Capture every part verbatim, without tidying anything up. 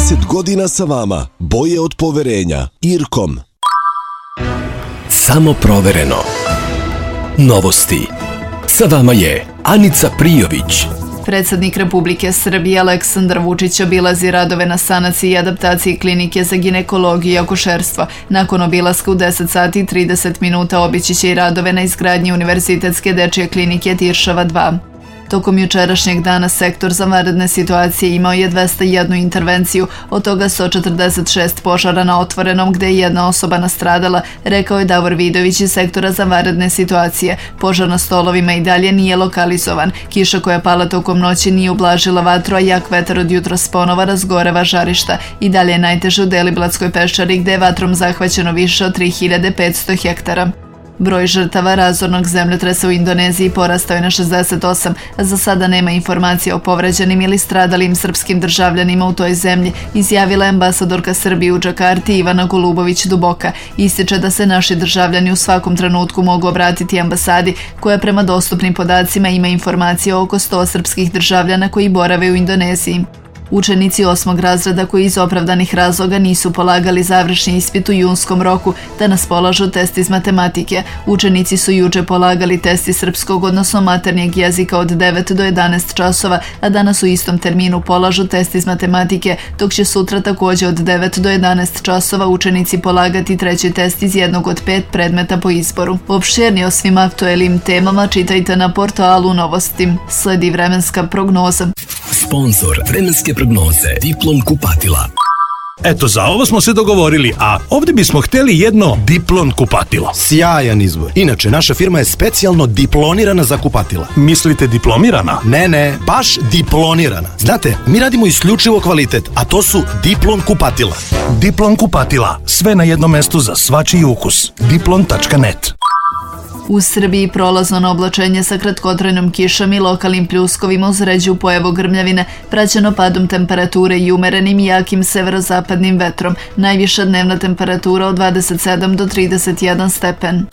trideset godina sa vama, boje od poverenja. Irkom. Samo provereno. Novosti. Sa vama je Anica Prijović. Predsednik Republike Srbije Aleksandar Vučić obilazi radove na sanaciji i adaptaciji klinike za ginekologiju i akušerstvo. Nakon obilaska u deset sati i trideset minuta obići će i radove na izgradnji Univerzitetske dečije klinike Tiršova dva. Tokom jučerašnjeg dana sektor za vanredne situacije imao je dvesta jednu intervenciju, od toga sto četrdeset šest požara na otvorenom gde je jedna osoba nastradala, rekao je Davor Vidović iz sektora za vanredne situacije. Požar na stolovima i dalje nije lokalizovan. Kiša koja je pala tokom noći nije ublažila vatru, a jak vetar od jutros ponova razgoreva žarišta. I dalje je najteže u Deliblatskoj peščari gde je vatrom zahvaćeno više od tri hiljade petsto hektara. Broj žrtava razornog zemljotresa u Indoneziji porastao je na šezdeset osam, a za sada nema informacija o povređenim ili stradalim srpskim državljanima u toj zemlji, izjavila je ambasadorka Srbije u Džakarti Ivana Golubović-Duboka. Ističe da se naši državljani u svakom trenutku mogu obratiti ambasadi, koja prema dostupnim podacima ima informacije o oko sto srpskih državljana koji borave u Indoneziji. Učenici osmog razreda koji iz opravdanih razloga nisu polagali završni ispit u junskom roku danas polažu test iz matematike. Učenici su juče polagali test iz srpskog, odnosno maternjeg jezika od devet do jedanaest časova, a danas u istom terminu polažu test iz matematike, dok će sutra također od devet do jedanaest časova učenici polagati treći test iz jednog od pet predmeta po izboru. Opširnije o svim aktuelnim temama čitajte na portalu Novosti. Sledi vremenska prognoza. Sponzor vremenske prognoze Diplon kupatila. Eto, za ovo smo se dogovorili, a ovdje bismo htjeli jedno Diplon kupatilo. Sjajan izbor. Inače, naša firma je specijalno diplonirana za kupatila. Mislite diplomirana? Ne, ne, baš diplonirana. Znate, mi radimo isključivo kvalitet, a to su Diplon kupatila. Diplon kupatila. Sve na jednom mestu za svačiji ukus. diplon tačka net. U Srbiji prolazno na oblačenje sa kratkotrajnom kišom i lokalnim pljuskovima uz ređu pojavu grmljavine, praćeno padom temperature i umerenim i jakim severozapadnim vetrom. Najviša dnevna temperatura od dvadeset sedam do trideset jedan stepen.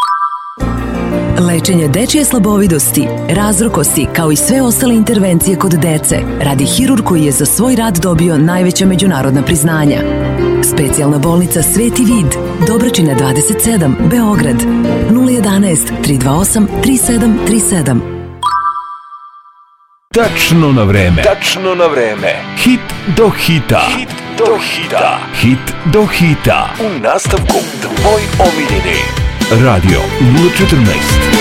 Lečenje dečije slabovidosti, razrokosti kao i sve ostale intervencije kod dece radi hirurg koji je za svoj rad dobio najveća međunarodna priznanja. Specijalna bolnica Sveti Vid, Dobračina dvadeset sedam, Beograd, nula jedanaest, tri dva osam, tri sedam tri sedam. Tačno na vreme. Tačno na vreme. Hit do hita. Hit do hita. Hit do hita. U nastavku tvoj omiljeni. Radio nula četrnaest.